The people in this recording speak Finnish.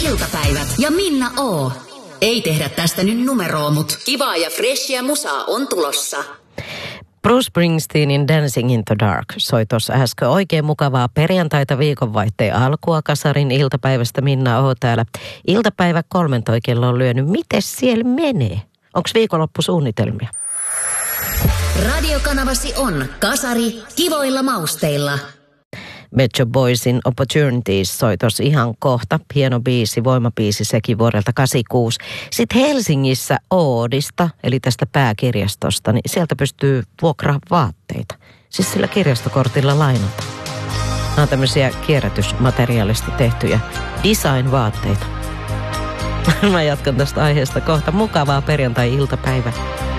iltapäivät ja Minna O. Ei tehdä tästä nyt numeroa, mut kivaa ja freshia musaa on tulossa. Bruce Springsteenin Dancing in the Dark soi tuossa äsken. Oikein mukavaa perjantaita viikonvaihteen alkua Kasarin iltapäivästä. Minna O täällä. Iltapäivä 13 kello on lyönyt. Mites siellä menee? Onko viikonloppusuunnitelmia? Radiokanavasi on Kasari kivoilla mausteilla. Metro Boysin Opportunities soi tuossa ihan kohta. Hieno biisi, voimabiisi sekin vuodelta 86. Sitten Helsingissä Oodista, eli tästä pääkirjastosta, niin sieltä pystyy vuokraamaan vaatteita. Siis sillä kirjastokortilla lainata. Nämä on tämmöisiä kierrätysmateriaalista tehtyjä design-vaatteita. Mä jatkan tästä aiheesta kohta. Mukavaa perjantai-iltapäivää.